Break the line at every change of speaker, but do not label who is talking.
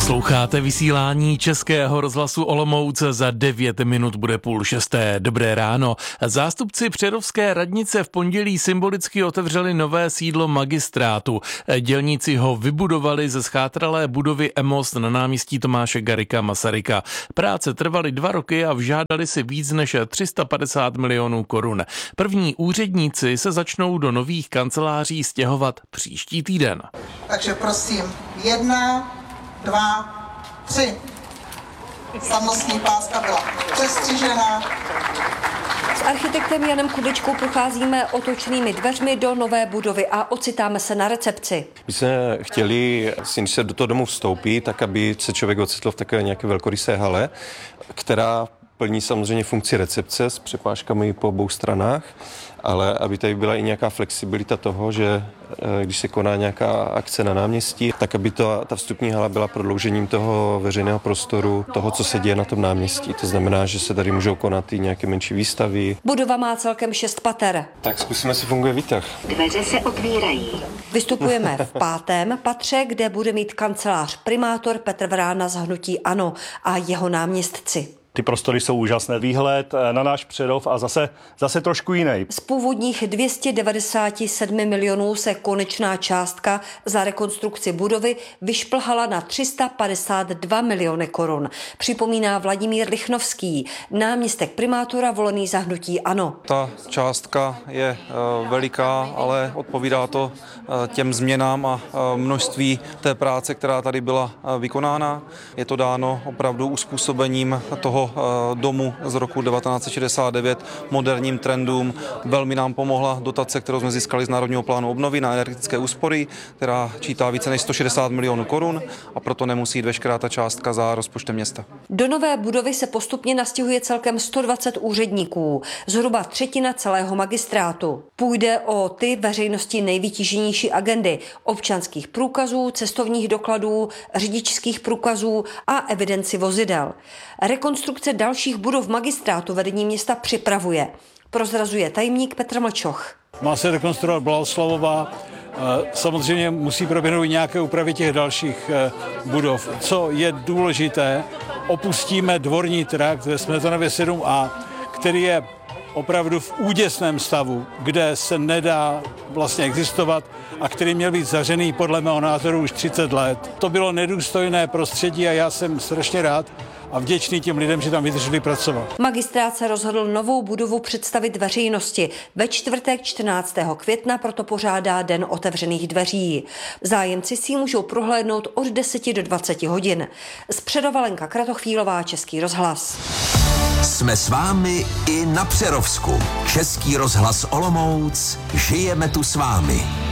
Posloucháte vysílání Českého rozhlasu Olomouc, za 9 minut bude 5:30. Dobré ráno. Zástupci přerovské radnice v pondělí symbolicky otevřeli nové sídlo magistrátu. Dělníci ho vybudovali ze zchátralé budovy EMOS na náměstí Tomáše Garrigua Masaryka. Práce trvaly 2 roky a vžádali si víc než 350 milionů korun. První úředníci se začnou do nových kanceláří stěhovat příští týden.
Takže prosím, 1, 2, 3. Slavnostní páska byla přestřižena.
S architektem Janem Kudečkou procházíme otočnými dveřmi do nové budovy a ocitáme se na recepci.
My jsme chtěli, když se do toho domu vstoupí, tak aby se člověk ocitl v takové nějaké velkorysé hale, která plní samozřejmě funkci recepce s přepážkami po obou stranách, ale aby tady byla i nějaká flexibilita toho, že když se koná nějaká akce na náměstí, tak aby ta vstupní hala byla prodloužením toho veřejného prostoru, toho, co se děje na tom náměstí. To znamená, že se tady můžou konat i nějaké menší výstavy.
Budova má celkem 6 pater.
Tak zkusíme, si funguje výtah.
Dveře se otvírají.
Vystupujeme v 5. patře, kde bude mít kancelář primátor Petr Vrána z hnutí ANO a jeho náměstci.
Ty prostory jsou úžasné, výhled na náš Přerov a zase trošku jiný.
Z původních 297 milionů se konečná částka za rekonstrukci budovy vyšplhala na 352 miliony korun. Připomíná Vladimír Lichnovský, náměstek primátora volený za hnutí ANO.
Ta částka je veliká, ale odpovídá to těm změnám a množství té práce, která tady byla vykonána. Je to dáno opravdu uspůsobením toho domu z roku 1969 moderním trendům. Velmi nám pomohla dotace, kterou jsme získali z Národního plánu obnovy na energetické úspory, která čítá více než 160 milionů korun a proto nemusí jít veškerá ta částka za rozpočtem města.
Do nové budovy se postupně nastěhuje celkem 120 úředníků, zhruba 1/3 celého magistrátu. Půjde o ty veřejnosti nejvytíženější agendy: občanských průkazů, cestovních dokladů, řidičských průkazů a evidenci vozidel. Rekonstrukce dalších budov magistrátu vedení města připravuje. Prozrazuje tajemník Petr Mlčoch.
Má se rekonstruovat Boleslav. Samozřejmě musí proběhnout nějaké úpravy těch dalších budov. Co je důležité, opustíme dvorní trakt ve Smetanově 7A, který je opravdu v úděsném stavu, kde se nedá vlastně existovat a který měl být zařený podle mého názoru už 30 let. To bylo nedůstojné prostředí a já jsem strašně rád a vděčný těm lidem, že tam vydrželi pracovat.
Magistrát se rozhodl novou budovu představit veřejnosti. Ve čtvrtek 14. května proto pořádá Den otevřených dveří. Zájemci si můžou prohlédnout od 10 do 20 hodin. Z Přerova Lenka Kratochvílová, Český rozhlas.
Jsme s vámi i na Přerovsku. Český rozhlas Olomouc. Žijeme tu s vámi.